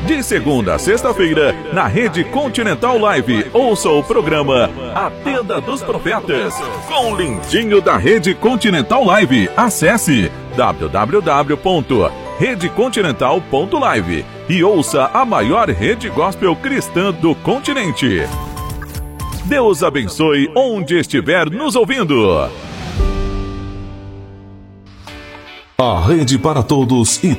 De segunda a sexta-feira, na Rede Continental Live, ouça o programa A Tenda dos Profetas, com o lindinho da Rede Continental Live. Acesse www.redecontinental.live e ouça a maior rede gospel cristã do continente. Deus abençoe onde estiver nos ouvindo. A Rede para Todos e